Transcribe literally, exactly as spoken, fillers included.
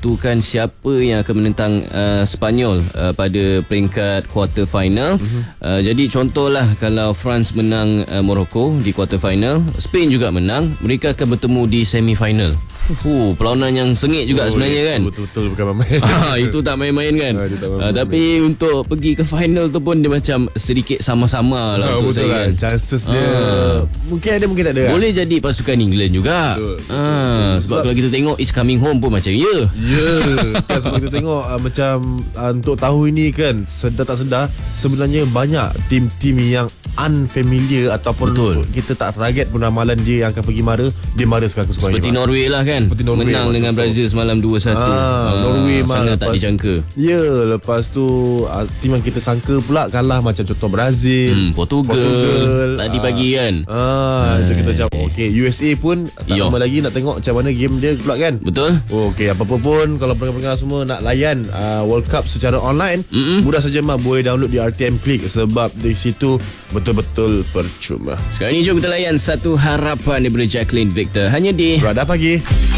menentukan siapa yang akan menentang uh, Sepanyol uh, pada peringkat quarter final. Mm-hmm. Uh, jadi contohlah kalau France menang uh, Morocco di quarter final, Spain juga menang, mereka akan bertemu di semi final. Fuh, perlawanan yang sengit juga oh, sebenarnya kan. Betul-betul bukan main. Ah, itu tak main-main kan. Ah, tak main-main. Ah, tapi untuk pergi ke final tu pun dia macam sedikit sama-sama lah ah, untuk saya kan. Chances dia ah. mungkin ada mungkin tak ada. Boleh kan? Jadi pasukan England juga. Betul, betul, ah, betul. Sebab, sebab kalau kita tengok It's Coming Home pun macam ya. Yeah. Ya. Yeah. Kan sebab kita tengok uh, macam uh, untuk tahun ini kan sedar tak sedar sebenarnya banyak tim-tim yang unfamiliar ataupun betul. Kita tak target pun ramalan dia yang akan pergi mara, dia mara sekarang kesukaan. Seperti Norway lah kan. Norway, menang dengan Brazil semalam dua satu. Ah, ah, Norway sangat tak dijangka. Ya, lepas tu uh, tim yang kita sangka pula kalah macam contoh Brazil, hmm, Portugal, Portugal tadi pagi kan. Ah, itu kita jawab. Okey, U S A pun tak lama lagi nak tengok macam mana game dia pula kan. Betul. Okey, apa-apa pun kalau pendengar-pendengar semua nak layan uh, World Cup secara online, mm-mm. mudah saja mah boleh download di R T M Click sebab di situ betul-betul percuma. Sekarang ni jom kita layan satu harapan daripada Jacqueline Victor hanya di Radar Pagi.